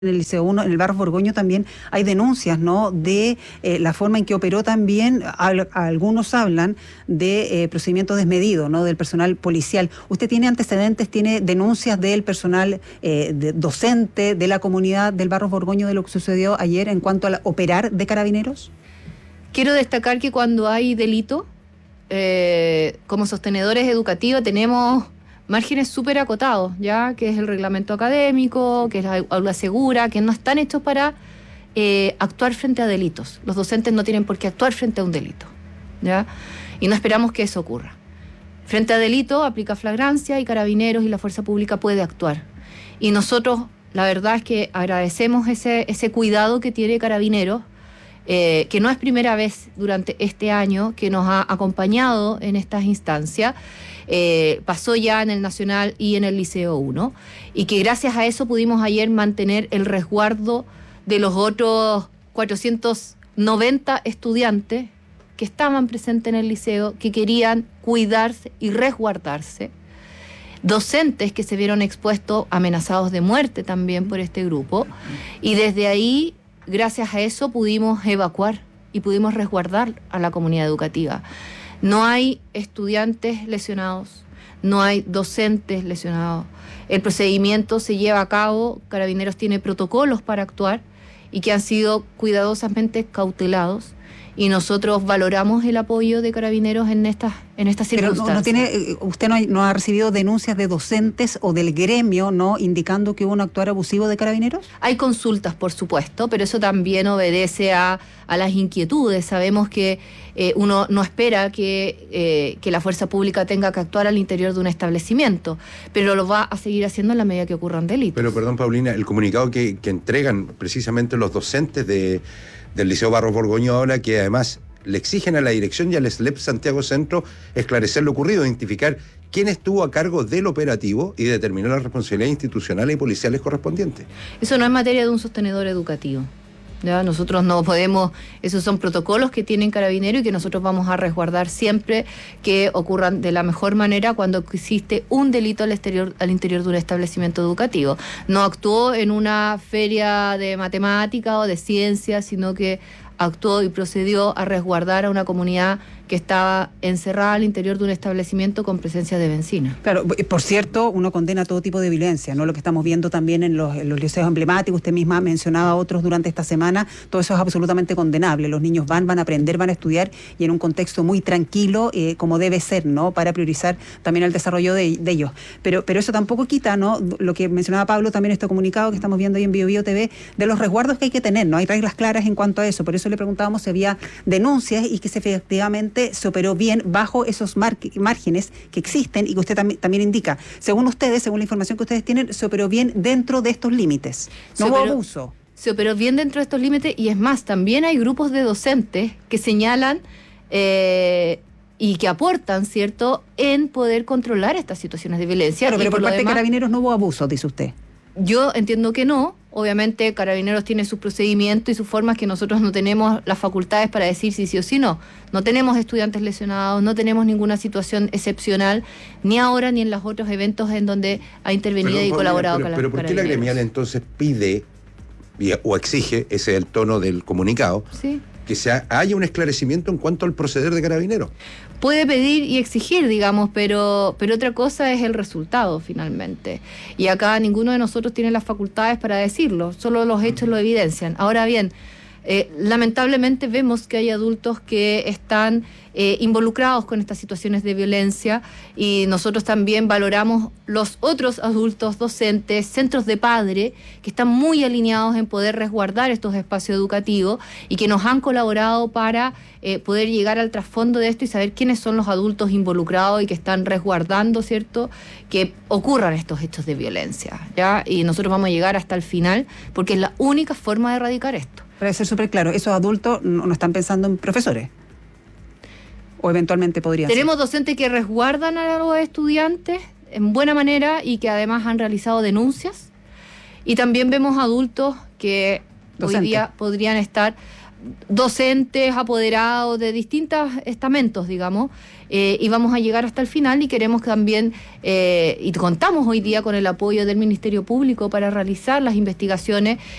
en el Liceo 1, en el Barros Borgoño también hay denuncias, ¿no?, de la forma en que operó también. Algunos hablan de procedimiento desmedido, ¿no?, del personal policial. ¿Usted tiene antecedentes, tiene denuncias del personal docente de la comunidad del Barros Borgoño de lo que sucedió ayer en cuanto a operar de carabineros? Quiero destacar que cuando hay delito, como sostenedores educativos tenemos márgenes súper acotados, ya que es el reglamento académico, que es la aula segura, que no están hechos para actuar frente a delitos. Los docentes no tienen por qué actuar frente a un delito, ¿ya? Y no esperamos que eso ocurra. Frente a delito aplica flagrancia y Carabineros y la fuerza pública puede actuar. Y nosotros, la verdad es que agradecemos ese cuidado que tiene Carabineros, que no es primera vez durante este año que nos ha acompañado en estas instancias. Pasó ya en el Nacional y en el Liceo 1, y que gracias a eso pudimos ayer mantener el resguardo de los otros 490 estudiantes que estaban presentes en el liceo, que querían cuidarse y resguardarse, docentes que se vieron expuestos, amenazados de muerte también por este grupo, y desde ahí, gracias a eso, pudimos evacuar y pudimos resguardar a la comunidad educativa. No hay estudiantes lesionados, no hay docentes lesionados. El procedimiento se lleva a cabo, Carabineros tiene protocolos para actuar y que han sido cuidadosamente cautelados, y nosotros valoramos el apoyo de Carabineros en estas circunstancias. Pero usted no ha recibido denuncias de docentes o del gremio, ¿no?, indicando que hubo un actuar abusivo de Carabineros. Hay consultas, por supuesto, pero eso también obedece a las inquietudes. Sabemos que uno no espera que la fuerza pública tenga que actuar al interior de un establecimiento, pero lo va a seguir haciendo en la medida que ocurran delitos. Pero perdón, Paulina, el comunicado que entregan precisamente los docentes del Liceo Barros Borgoño habla que además le exigen a la dirección y al SLEP Santiago Centro esclarecer lo ocurrido, identificar quién estuvo a cargo del operativo y determinar las responsabilidades institucionales y policiales correspondientes. Eso no es materia de un sostenedor educativo, ¿ya? Nosotros no podemos, esos son protocolos que tienen Carabineros y que nosotros vamos a resguardar siempre que ocurran de la mejor manera cuando existe un delito al interior de un establecimiento educativo. No actuó en una feria de matemática o de ciencia, sino que actuó y procedió a resguardar a una comunidad que estaba encerrada al interior de un establecimiento con presencia de bencina. Claro, por cierto, uno condena todo tipo de violencia, ¿no? Lo que estamos viendo también en los liceos emblemáticos, usted misma mencionaba otros durante esta semana, todo eso es absolutamente condenable. Los niños van a aprender, van a estudiar, y en un contexto muy tranquilo, como debe ser, ¿no?, para priorizar también el desarrollo de ellos. Pero eso tampoco quita, ¿no?, lo que mencionaba Pablo también, este comunicado que estamos viendo ahí en Bio TV, de los resguardos que hay que tener, ¿no? Hay reglas claras en cuanto a eso. Por eso le preguntábamos si había denuncias y que efectivamente se operó bien bajo esos márgenes que existen y que usted también indica. Según ustedes, según la información que ustedes tienen, se operó bien dentro de estos límites. No hubo abuso. Se operó bien dentro de estos límites, y es más, también hay grupos de docentes que señalan y que aportan, ¿cierto?, en poder controlar estas situaciones de violencia. Claro, pero por parte de Carabineros no hubo abuso, dice usted. Yo entiendo que no. Obviamente Carabineros tiene sus procedimientos y sus formas que nosotros no tenemos las facultades para decir si sí o si no. No tenemos estudiantes lesionados, no tenemos ninguna situación excepcional, ni ahora ni en los otros eventos en donde ha intervenido y colaborado con Carabineros. Pero ¿por qué la gremial entonces pide o exige, ese es el tono del comunicado, sí, que haya un esclarecimiento en cuanto al proceder de Carabineros? Puede pedir y exigir, digamos, pero otra cosa es el resultado finalmente. Y acá ninguno de nosotros tiene las facultades para decirlo, solo los hechos lo evidencian. Ahora bien, lamentablemente vemos que hay adultos que están involucrados con estas situaciones de violencia, y nosotros también valoramos los otros adultos docentes, centros de padre, que están muy alineados en poder resguardar estos espacios educativos y que nos han colaborado para poder llegar al trasfondo de esto y saber quiénes son los adultos involucrados y que están resguardando, ¿cierto?, que ocurran estos hechos de violencia, ¿ya? Y nosotros vamos a llegar hasta el final porque es la única forma de erradicar esto. Para ser súper claro, esos adultos no están pensando en profesores. O eventualmente podrían ser. Tenemos docentes que resguardan a los estudiantes en buena manera y que además han realizado denuncias. Y también vemos adultos que hoy día podrían estar docentes, apoderados de distintos estamentos, digamos, y vamos a llegar hasta el final y queremos también, y contamos hoy día con el apoyo del Ministerio Público para realizar las investigaciones